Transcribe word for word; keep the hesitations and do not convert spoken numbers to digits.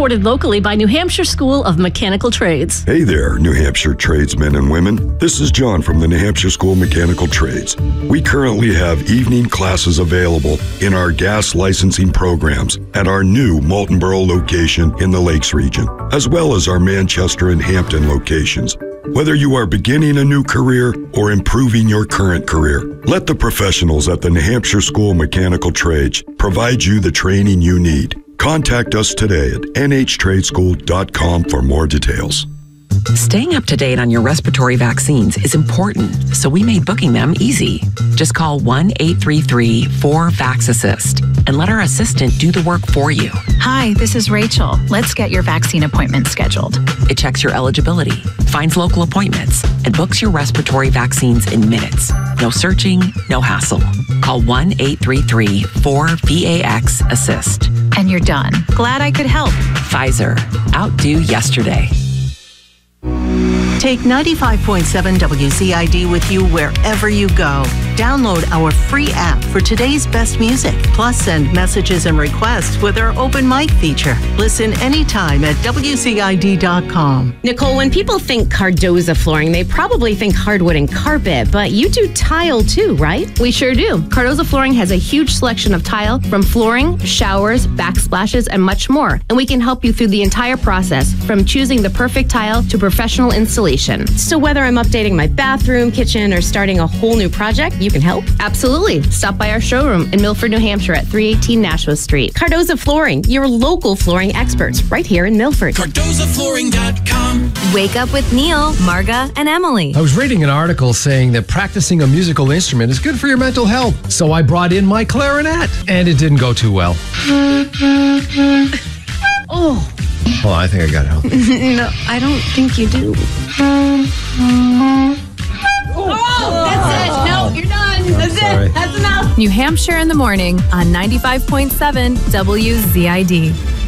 supported locally by New Hampshire School of Mechanical Trades. Hey there, New Hampshire tradesmen and women. This is John from the New Hampshire School of Mechanical Trades. We currently have evening classes available in our gas licensing programs at our new Moultonborough location in the Lakes region, as well as our Manchester and Hampton locations. Whether you are beginning a new career or improving your current career, let the professionals at the New Hampshire School of Mechanical Trades provide you the training you need. Contact us today at n h trade school dot com for more details. Staying up to date on your respiratory vaccines is important, so we made booking them easy. Just call one eight three three four VAX-ASSIST and let our assistant do the work for you. Hi, this is Rachel. Let's get your vaccine appointment scheduled. It checks your eligibility, finds local appointments, and books your respiratory vaccines in minutes. No searching, no hassle. Call one eight three three four VAX-ASSIST. And you're done. Glad I could help. Pfizer. Outdo yesterday. Take ninety-five point seven W Z I D with you wherever you go. Download our free app for today's best music. Plus, send messages and requests with our open mic feature. Listen anytime at W Z I D dot com. Nicole, when people think Cardoza flooring, they probably think hardwood and carpet, but you do tile too, right? We sure do. Cardoza Flooring has a huge selection of tile from flooring, showers, backsplashes, and much more. And we can help you through the entire process, from choosing the perfect tile to professional installation. So whether I'm updating my bathroom, kitchen, or starting a whole new project, you can help? Absolutely. Stop by our showroom in Milford, New Hampshire at three eighteen Nashua Street. Cardoza Flooring, your local flooring experts, right here in Milford. Cardoza Flooring dot com. Wake up with Neil, Marga, and Emily. I was reading an article saying that practicing a musical instrument is good for your mental health. So I brought in my clarinet, and it didn't go too well. Oh. Well, I think I got help. No, I don't think you do. Oh, that's it. No, you're done. That's sorry. it. That's enough. New Hampshire in the morning on ninety-five point seven W Z I D.